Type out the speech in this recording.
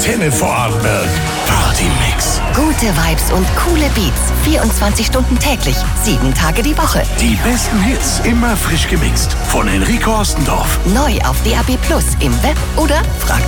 Antenne Vorarlberg. Partymix. Gute Vibes und coole Beats. 24 Stunden täglich, 7 Tage die Woche. Die besten Hits, immer frisch gemixt. Von Enrico Ostendorf. Neu auf DAB+ im Web oder frag